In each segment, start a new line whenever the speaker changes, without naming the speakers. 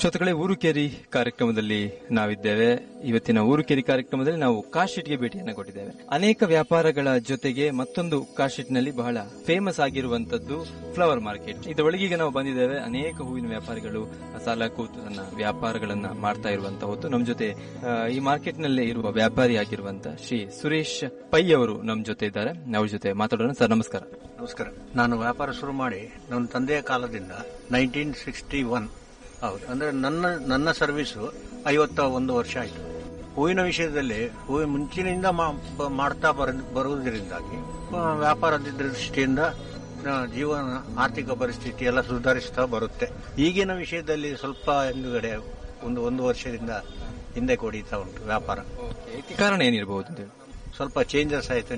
ಶ್ರೋತೃಗಳೇ, ಊರುಕೇರಿ ಕಾರ್ಯಕ್ರಮದಲ್ಲಿ ನಾವಿದ್ದೇವೆ. ಇವತ್ತಿನ ಊರುಕೇರಿ ಕಾರ್ಯಕ್ರಮದಲ್ಲಿ ನಾವು ಕಾಶಿಟ್ಗೆ ಭೇಟಿಯನ್ನು ಕೊಟ್ಟಿದ್ದೇವೆ. ಅನೇಕ ವ್ಯಾಪಾರಗಳ ಜೊತೆಗೆ ಮತ್ತೊಂದು ಕಾಶಿಟ್ನಲ್ಲಿ ಬಹಳ ಫೇಮಸ್ ಆಗಿರುವಂತದ್ದು ಫ್ಲವರ್ ಮಾರ್ಕೆಟ್. ಇದರೊಳಗೀಗ ನಾವು ಬಂದಿದ್ದೇವೆ. ಅನೇಕ ಹೂವಿನ ವ್ಯಾಪಾರಿಗಳು ಸಾಲ ಕೂತು ತನ್ನ ವ್ಯಾಪಾರಗಳನ್ನ ಮಾಡ್ತಾ ಇರುವಂತಹ ಹೊತ್ತು ನಮ್ಮ ಜೊತೆ ಈ ಮಾರ್ಕೆಟ್ ನಲ್ಲೇ ಇರುವ ವ್ಯಾಪಾರಿ ಆಗಿರುವಂತಹ ಶ್ರೀ ಸುರೇಶ್ ಪೈ ಅವರು ನಮ್ಮ ಜೊತೆ ಇದ್ದಾರೆ. ಅವ್ರ ಜೊತೆ ಮಾತಾಡೋಣ. ಸರ್ ನಮಸ್ಕಾರ.
ನಮಸ್ಕಾರ. ನಾನು ವ್ಯಾಪಾರ ಶುರು ಮಾಡಿ ನನ್ನ ತಂದೆಯ ಕಾಲದಿಂದ 1961 ಹೌದು, ಅಂದ್ರೆ ನನ್ನ ಸರ್ವಿಸು 51 ವರ್ಷ ಆಯಿತು. ಹೂವಿನ ವಿಷಯದಲ್ಲಿ ಮುಂಚಿನಿಂದ ಮಾಡ್ತಾ ಬರುವುದರಿಂದಾಗಿ ವ್ಯಾಪಾರದ ದೃಷ್ಟಿಯಿಂದ ಜೀವನ ಆರ್ಥಿಕ ಪರಿಸ್ಥಿತಿ ಎಲ್ಲ ಸುಧಾರಿಸ್ತಾ ಬರುತ್ತೆ. ಈಗಿನ ವಿಷಯದಲ್ಲಿ ಸ್ವಲ್ಪ ಹಿಂದುಗಡೆ ಒಂದು ವರ್ಷದಿಂದ ಹಿಂದೆ ಕೊಡೀತಾ ಉಂಟು ವ್ಯಾಪಾರ.
ಕಾರಣ ಏನಿರಬಹುದು?
ಸ್ವಲ್ಪ ಚೇಂಜಸ್ ಆಯಿತು.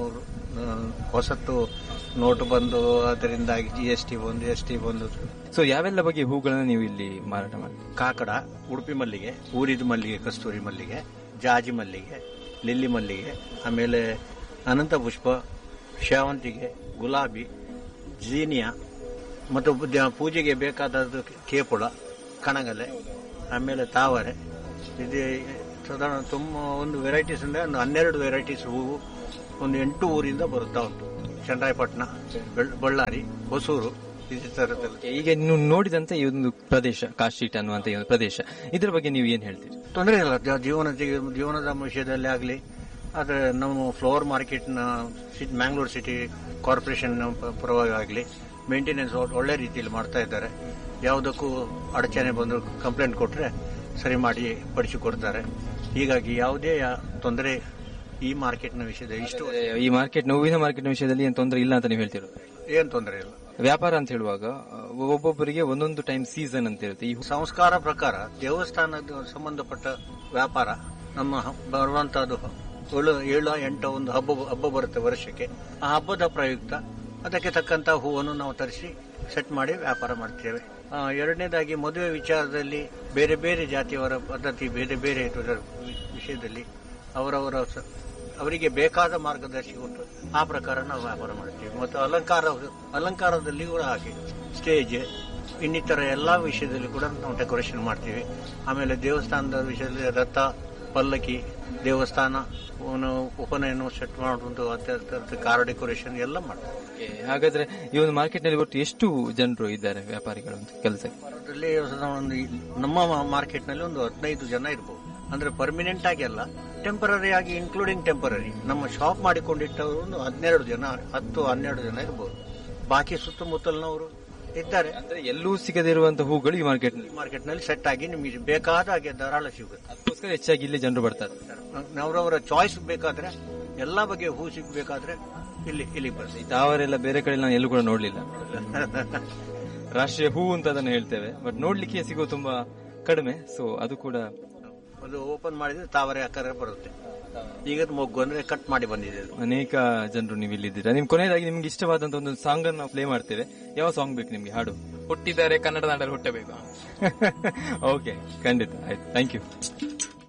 ಹೊಸತು ನೋಟು ಬಂದು ಅದರಿಂದಾಗಿ GST ಬಂದು.
ಸೊ ಯಾವೆಲ್ಲ ಬಗೆಯ ಹೂಗಳನ್ನ ನೀವು ಇಲ್ಲಿ ಮಾರಾಟ ಮಾಡಿ?
ಕಾಕಡ, ಉಡುಪಿ ಮಲ್ಲಿಗೆ, ಊರಿದ ಮಲ್ಲಿಗೆ, ಕಸ್ತೂರಿ ಮಲ್ಲಿಗೆ, ಜಾಜಿ ಮಲ್ಲಿಗೆ, ಲಿಲ್ಲಿ ಮಲ್ಲಿಗೆ, ಆಮೇಲೆ ಅನಂತ ಪುಷ್ಪ, ಶಾವಂತಿಗೆ, ಗುಲಾಬಿ, ಜೀನಿಯಾ ಮತ್ತು ಪೂಜೆಗೆ ಬೇಕಾದದ್ದು ಕೇಪುಳ, ಕಣಗಲೆ, ಆಮೇಲೆ ತಾವರೆ. ಇದು ಸಾಧಾರಣ ಒಂದು ವೆರೈಟೀಸ್ ಅಂದ್ರೆ ಒಂದು 12 ವೆರೈಟೀಸ್ ಹೂವು ಒಂದು 8 ಊರಿಂದ ಬರುತ್ತಾ ಉಂಟು. ಚನ್ನರಾಯಪಟ್ಟಣ, ಬಳ್ಳಾರಿ, ಹೊಸೂರು, ಇದೇ ತರದಲ್ಲಿ.
ಈಗ ನೀವು ನೋಡಿದಂತ ಈ ಒಂದು ಪ್ರದೇಶ ಕಾಶಿಟ್ ಅನ್ನುವಂತ ಈ ಒಂದು ಪ್ರದೇಶ, ಇದರ ಬಗ್ಗೆ ನೀವು ಏನ್ ಹೇಳ್ತೀರಿ?
ತೊಂದರೆ ಇಲ್ಲ. ಜೀವನದ ವಿಷಯದಲ್ಲಿ ಆಗಲಿ, ಆದ್ರೆ ನಮ್ಮ ಫ್ಲವರ್ ಮಾರ್ಕೆಟ್ನ ಮ್ಯಾಂಗ್ಳೂರ್ ಸಿಟಿ ಕಾರ್ಪೊರೇಷನ್ ಪರವಾಗಿ ಆಗಲಿ ಮೇಂಟೆನೆನ್ಸ್ ಒಳ್ಳೆ ರೀತಿಯಲ್ಲಿ ಮಾಡ್ತಾ ಇದ್ದಾರೆ. ಯಾವುದಕ್ಕೂ ಅಡಚಣೆ ಬಂದು ಕಂಪ್ಲೇಂಟ್ ಕೊಟ್ರೆ ಸರಿ ಮಾಡಿ ಪಡಿಸಿಕೊಡ್ತಾರೆ. ಹೀಗಾಗಿ ಯಾವುದೇ ತೊಂದರೆ ಈ ಮಾರ್ಕೆಟ್ನ ವಿಷಯದಲ್ಲಿ
ಈ ಮಾರ್ಕೆಟ್ ಹೂವಿನ ಮಾರ್ಕೆಟ್ನ ವಿಷಯದಲ್ಲಿ ಏನ್ ತೊಂದರೆ ಇಲ್ಲ ಅಂತ ನೀವು ಹೇಳ್ತಿರೋದು?
ಏನ್ ತೊಂದರೆ ಇಲ್ಲ.
ವ್ಯಾಪಾರ ಅಂತ ಹೇಳುವಾಗ ಒಬ್ಬೊಬ್ಬರಿಗೆ ಒಂದೊಂದು ಟೈಮ್ ಸೀಸನ್ ಅಂತ ಇರುತ್ತೆ. ಈ
ಸಂಸ್ಕಾರ ಪ್ರಕಾರ ದೇವಸ್ಥಾನದ ಸಂಬಂಧಪಟ್ಟ ವ್ಯಾಪಾರ ನಮ್ಮ ಬರುವಂತಹದ್ದು 7-8 ಒಂದು ಹಬ್ಬ ಬರುತ್ತೆ ವರ್ಷಕ್ಕೆ. ಆ ಹಬ್ಬದ ಪ್ರಯುಕ್ತ ಅದಕ್ಕೆ ತಕ್ಕಂತ ಹೂವನ್ನು ನಾವು ತರಿಸಿ ಸೆಟ್ ಮಾಡಿ ವ್ಯಾಪಾರ ಮಾಡ್ತೇವೆ. ಎರಡನೇದಾಗಿ ಮದುವೆ ವಿಚಾರದಲ್ಲಿ ಬೇರೆ ಬೇರೆ ಜಾತಿಯವರ ಪದ್ಧತಿ ಬೇರೆ ಬೇರೆ ವಿಷಯದಲ್ಲಿ ಅವರಿಗೆ ಬೇಕಾದ ಮಾರ್ಗದರ್ಶಿ ಕೊಟ್ಟು ಆ ಪ್ರಕಾರ ನಾವು ವ್ಯಾಪಾರ ಮಾಡ್ತೇವೆ. ಮತ್ತು ಅಲಂಕಾರದಲ್ಲಿ ಕೂಡ ಹಾಗೆ ಸ್ಟೇಜ್ ಇನ್ನಿತರ ಎಲ್ಲಾ ವಿಷಯದಲ್ಲಿ ಕೂಡ ನಾವು ಡೆಕೋರೇಷನ್ ಮಾಡ್ತೀವಿ. ಆಮೇಲೆ ದೇವಸ್ಥಾನದ ವಿಷಯದಲ್ಲಿ ರಥ, ಪಲ್ಲಕ್ಕಿ, ದೇವಸ್ಥಾನ ಉಪನಯನ ಸೆಟ್ ಮಾಡುವುದು, ಕಾರ್ ಡೆಕೋರೇಷನ್ ಎಲ್ಲ ಮಾಡ್ತಾರೆ.
ಹಾಗಾದ್ರೆ ಈ ಒಂದು ಮಾರ್ಕೆಟ್ ನಲ್ಲಿ ಒಟ್ಟು ಎಷ್ಟು ಜನರು ಇದ್ದಾರೆ ವ್ಯಾಪಾರಿಗಳು ಅಂತ ಕೆಲಸಕ್ಕೆ?
ನಮ್ಮ ಮಾರ್ಕೆಟ್ ನಲ್ಲಿ ಒಂದು 15 ಜನ ಇರಬಹುದು. ಅಂದ್ರೆ ಪರ್ಮಿನೆಂಟ್ ಆಗಿ ಅಲ್ಲ, ಟೆಂಪರರಿ ಆಗಿ ಇನ್ಕ್ಲೂಡಿಂಗ್ ಟೆಂಪರರಿ. ನಮ್ಮ ಶಾಪ್ ಮಾಡಿಕೊಂಡಿಟ್ಟವರು ಒಂದು 12 ಜನ ಇರಬಹುದು. ಬಾಕಿ ಸುತ್ತಮುತ್ತಲಿನವರು ಇದ್ದಾರೆ.
ಅಂದ್ರೆ ಎಲ್ಲೂ ಸಿಗದಿರುವಂತಹ ಹೂಗಳು ಈ
ಮಾರ್ಕೆಟ್ ನಲ್ಲಿ ಸೆಟ್ ಆಗಿ ನಿಮಗೆ ಬೇಕಾದ ಹಾಗೆ ಧಾರಾಳ ಸಿಗುತ್ತೆ.
ಅದಕ್ಕೋಸ್ಕರ ಹೆಚ್ಚಾಗಿ ಇಲ್ಲಿ ಜನರು ಬರ್ತಾರೆ.
ಅವರವರ ಚಾಯ್ಸ್ ಬೇಕಾದ್ರೆ, ಎಲ್ಲಾ ಬಗೆಯ ಹೂ ಸಿಗಬೇಕಾದ್ರೆ ಇಲ್ಲಿ ಬರ್ತೀವಿ.
ತಾವರೆಲ್ಲ ಬೇರೆ ಕಡೆ ನಾನು ಎಲ್ಲೂ ಕೂಡ ನೋಡ್ಲಿಲ್ಲ. ರಾಷ್ಟ್ರೀಯ ಹೂ ಅಂತ ಅದನ್ನು ಹೇಳ್ತೇವೆ, ಬಟ್ ನೋಡ್ಲಿಕ್ಕೆ ಸಿಗೋ ತುಂಬಾ ಕಡಿಮೆ. ಸೊ ಅದು ಕೂಡ
ಅದು ಓಪನ್ ಮಾಡಿದ್ರೆ ತಾವರೆ ಆಕಾರ ಬರುತ್ತೆ. ಈಗ ಮೊಗ್ಗು ಅಂದ್ರೆ ಕಟ್ ಮಾಡಿ ಬಂದಿದೆ.
ಅನೇಕ ಜನರು ನೀವು ಇಲ್ಲಿದ್ದೀರಾ. ನಿಮ್ ಕೊನೆಯದಾಗಿ ನಿಮ್ಗೆ ಇಷ್ಟವಾದಂತ ಒಂದು ಸಾಂಗ್ ಅನ್ನು ಪ್ಲೇ ಮಾಡ್ತೇವೆ. ಯಾವ ಸಾಂಗ್ ಬೇಕು ನಿಮ್ಗೆ? ಹಾಡು
ಹುಟ್ಟಿದ್ದಾರೆ ಕನ್ನಡ ನಾಡಲ್ಲಿ ಹುಟ್ಟಬೇಕು.
ಓಕೆ, ಖಂಡಿತ ಆಯ್ತು. Thank you.